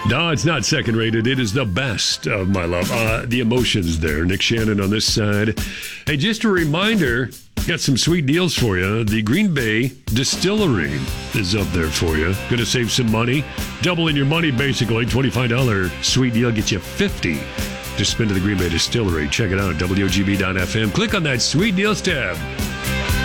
No, it's not second rated. It is the best of my love. The emotions there. Nick Shannon on this side. Hey, just a reminder, got some sweet deals for you. The Green Bay Distillery is up there for you. Going to save some money. Doubling your money, basically. $25 sweet deal gets you $50. Just spend to the Green Bay Distillery. Check it out at WGB.FM. Click on that sweet deals tab.